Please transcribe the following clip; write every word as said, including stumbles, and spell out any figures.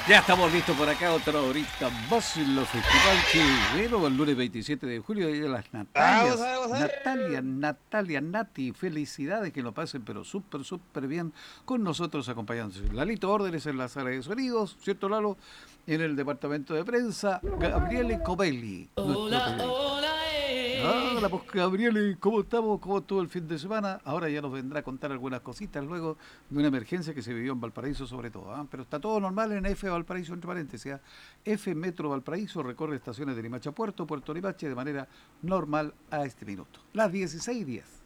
Ya estamos listos por acá, otra horita más en los Festival Chileno, el lunes veintisiete de julio, Día de las Vamos Natalias. a ver, vamos a Natalia, ver. Natalia, Nati, felicidades, que lo pasen pero súper, súper bien con nosotros acompañándose. Lalito Órdenes en la sala de sonidos, ¿cierto Lalo? En el departamento de prensa, Gabriele Covelli, nuestro Hola, periodista. hola, eh. Hola, pues Gabriele, ¿cómo estamos? ¿Cómo estuvo el fin de semana? Ahora ya nos vendrá a contar algunas cositas luego de una emergencia que se vivió en Valparaíso sobre todo. ¿Ah? Pero está todo normal en F Valparaíso, entre paréntesis. ¿Ah? F Metro Valparaíso recorre estaciones de Limache a Puerto, Puerto Limache de manera normal a este minuto. Las dieciséis días.